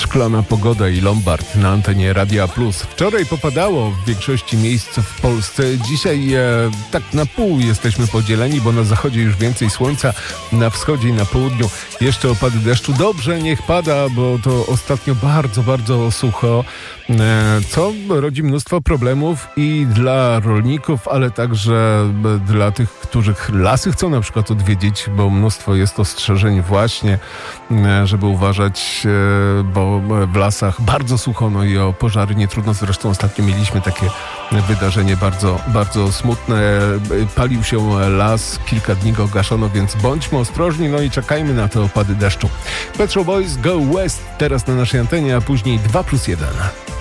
Szklana pogoda i Lombard na antenie Radia Plus. Wczoraj popadało w większości miejsc w Polsce. Dzisiaj tak na pół jesteśmy podzieleni, bo na zachodzie już więcej słońca, na wschodzie i na południu jeszcze opady deszczu. Dobrze, niech pada, bo to ostatnio bardzo, bardzo sucho, co rodzi mnóstwo problemów i dla rolników, ale także dla tych, którzy lasy chcą na przykład odwiedzić, bo mnóstwo jest ostrzeżeń właśnie, żeby uważać, bo w lasach bardzo sucho, no i o pożary nie trudno. Zresztą ostatnio mieliśmy takie wydarzenie bardzo, bardzo smutne. Palił się las, kilka dni go gaszono, więc bądźmy ostrożni, no i czekajmy na te opady deszczu. Pet Shop Boys Go West teraz na naszej antenie, a później 2+1.